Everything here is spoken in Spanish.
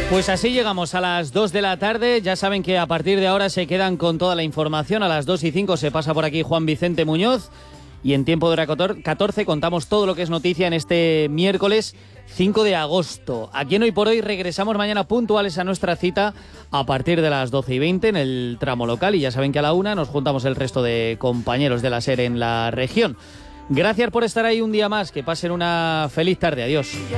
Pues así llegamos a las 2 de la tarde. Ya saben que a partir de ahora se quedan con toda la información. A las 2:05 se pasa por aquí Juan Vicente Muñoz. Y en Tiempo de Hora 14 contamos todo lo que es noticia en este miércoles 5 de agosto. Aquí en Hoy por Hoy regresamos mañana puntuales a nuestra cita a partir de las 12:20 en el tramo local. Y ya saben que a la 1 nos juntamos el resto de compañeros de la SER en la región. Gracias por estar ahí un día más. Que pasen una feliz tarde. Adiós.